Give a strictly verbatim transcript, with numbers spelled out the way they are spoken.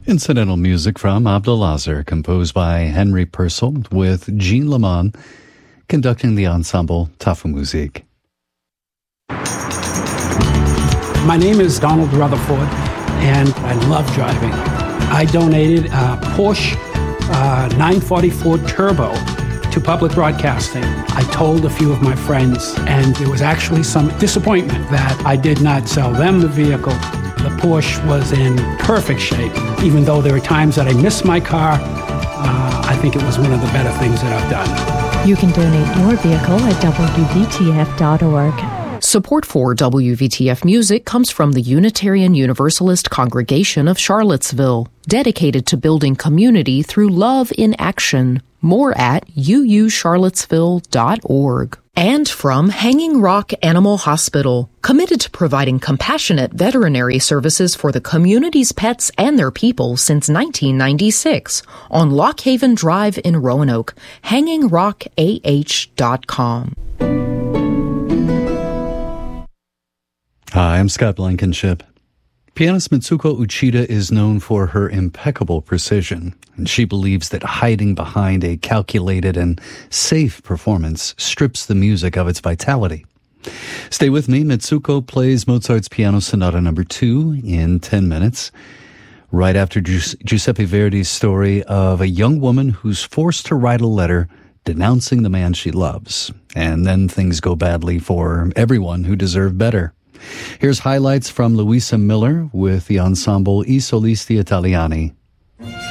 Incidental music from Abdelazar, composed by Henry Purcell, with Jean Lamont conducting the ensemble Tafelmusik. My name is Donald Rutherford, and I love driving. I donated a Porsche uh, nine forty-four Turbo to public broadcasting. I told a few of my friends, and there was actually some disappointment that I did not sell them the vehicle. The Porsche was in perfect shape. Even though there were times that I missed my car, uh, I think it was one of the better things that I've done. You can donate your vehicle at W V T F dot org. Support for W V T F Music comes from the Unitarian Universalist Congregation of Charlottesville, dedicated to building community through love in action. More at U U charlottesville dot org. And from Hanging Rock Animal Hospital, committed to providing compassionate veterinary services for the community's pets and their people since nineteen ninety-six. On Lock Haven Drive in Roanoke, hanging rock a h dot com. Hi, I'm Scott Blankenship. Pianist Mitsuko Uchida is known for her impeccable precision, and she believes that hiding behind a calculated and safe performance strips the music of its vitality. Stay with me. Mitsuko plays Mozart's Piano Sonata number two in ten minutes, right after Giuseppe Verdi's story of a young woman who's forced to write a letter denouncing the man she loves, and then things go badly for everyone who deserved better. Here's highlights from Luisa Miller with the ensemble I Solisti Italiani.